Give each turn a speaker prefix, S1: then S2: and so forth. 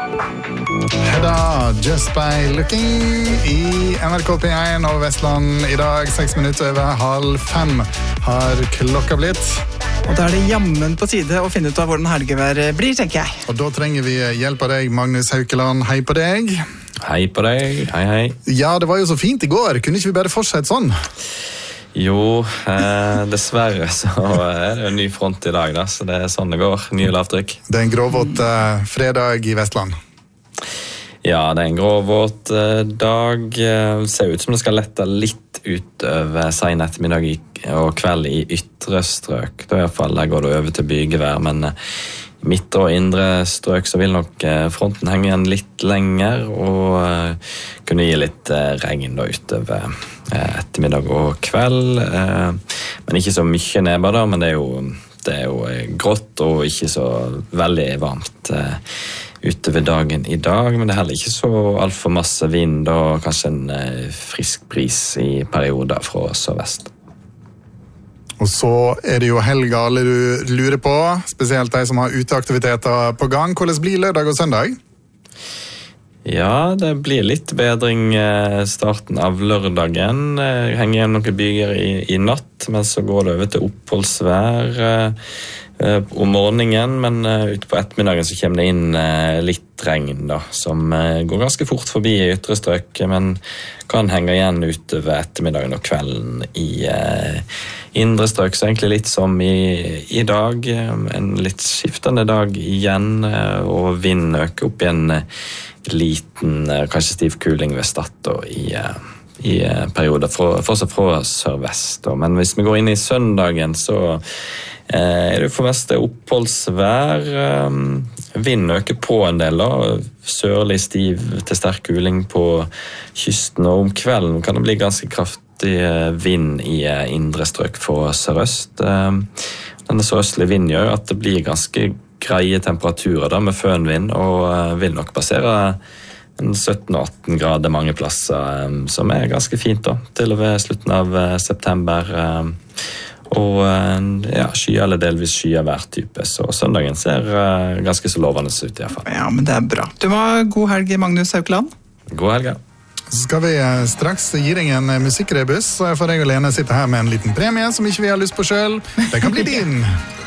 S1: Hedda, Just by Looking i NRK P1 over Vestland. I dag 6 minutter over 4:30 har klokka blitt.
S2: Og da det jammen på tide å finne ut av hvordan helgevær blir, tenker jeg.
S1: Og da trenger vi hjelp av deg, Magnus Haukeland. Hei på deg.
S3: Hei på deg, hei.
S1: Ja, det var jo så fint i går. Kunne ikke vi bare fortsette sånn?
S3: Jo, dessverre så er det en ny front i dag, da, så det er sånn det går. Nye lavtrykk.
S1: Det er en gråvåt fredag i Vestland.
S3: Ja, det er en gråvåt dag. Ser ut som det skal lette litt utover sen ettermiddag og kveld i ytre strøk. Da i hvert fall går det over til bygevær, men i midtre og indre strøk så vil nok fronten henge igjen litt lenger og kunne gi litt regn da utover ettermiddag og kveld. Men ikke så mye nedbør da, men det er jo grått og ikke så veldig varmt utover dagen i dag, men det er heller ikke så alt for masse vind og kanskje en frisk bris i perioder fra sørvest.
S1: Og så er det jo helga alle du lurer på, spesielt de som har uteaktiviteter på gang. Hvordan blir lørdag og søndag?
S3: Ja, det blir litt bedring starten av lørdagen. Henger igjen noen byger i natt, men så går det over til oppholdsvær om morgenen, men ute på ettermiddagen så kommer det inn litt regn da, som går ganske fort forbi i ytre strøk, men kan henge igjen utover ettermiddagen og kvelden i indre strøk, så egentlig litt som i dag, en litt skiftende dag igjen, og vind øker opp i en liten, kanskje stiv kuling ved Stad i perioder fra sørvest. Men hvis vi går inn i søndagen, så er det for mest oppholdsvær. Vind øker på en del, sørlig stiv til sterk kuling på kysten, og om kvelden kan det bli ganske kraftig vind i indre strøk fra sørøst. Denne sørøstlige vinden gjør at det blir ganske greie temperaturer da, med fønvind, og vil nok passere 17-18 grader mange plasser, som er ganske fint da, til og ved slutten av september. Og ja, skyer eller delvis skyer hver type, så søndagen ser ganske så lovende ut i hvert fall.
S2: Ja, men det er bra. Du må ha god helg, Magnus Haukeland.
S3: God helg.
S1: Så skal vi straks gi deg en musikkrebus, så får jeg og Lene sitte her med en liten premie som ikke vi har lyst på selv. Det kan bli din!